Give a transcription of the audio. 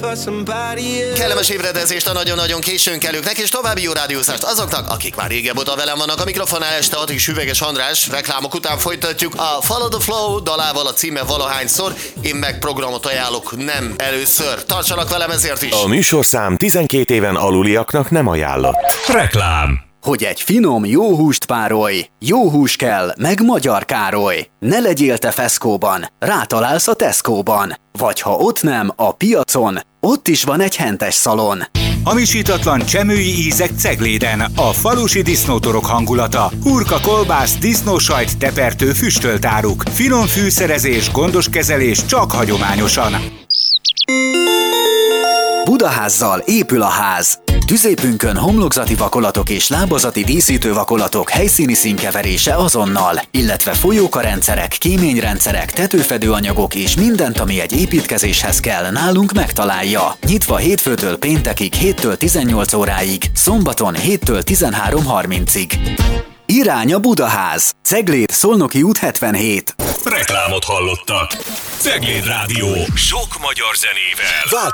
Kellemes ébredezést a nagyon-nagyon későn kelőknek, és további jó rádiózást azoknak, akik már régebb óta velem vannak a mikrofonnál. Este 6-ig Süveges András, reklámok után folytatjuk a Follow the Flow dalával, a címe valahányszor. Én meg programot ajánlok, nem először. Tartsanak velem ezért is. A műsorszám 12 éven aluliaknak nem ajánlott. Reklám. Hogy egy finom, jó húst párolj, jó hús kell, meg Magyar Károly. Ne legyél te Feszkóban, rátalálsz a Tesco-ban. Vagy ha ott nem, a piacon, ott is van egy hentes szalon. Hamisítatlan csemői ízek Cegléden, a falusi disznótorok hangulata, hurka, kolbász, disznósajt, tepertő, füstölt áruk, finom fűszerezés, gondos kezelés csak hagyományosan. Budaházzal épül a ház. Tüzépünkön homlokzati vakolatok és lábazati díszítő vakolatok helyszíni színkeverése azonnal, illetve folyókarendszerek, kéményrendszerek, tetőfedőanyagok és mindent, ami egy építkezéshez kell, nálunk megtalálja. Nyitva hétfőtől péntekig 7-től 18 óráig, szombaton 7-től 13:30-ig. Irány a Budaház. Cegléd, Szolnoki út 77. Reklámot hallottak. Cegléd Rádió. Sok magyar zenével.